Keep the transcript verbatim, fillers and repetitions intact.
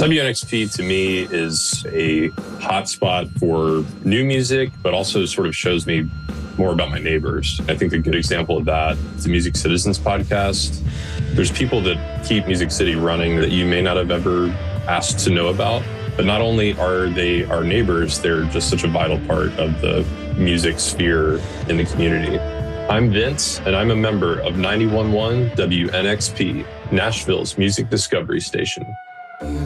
W N X P to me is a hotspot for new music, but also sort of shows me more about my neighbors. I think a good example of that is the Music Citizens podcast. There's people that keep Music City running that you may not have ever asked to know about, but not only are they our neighbors, they're just such a vital part of the music sphere in the community. I'm Vince, and I'm a member of ninety-one point one W N X P, Nashville's music discovery station.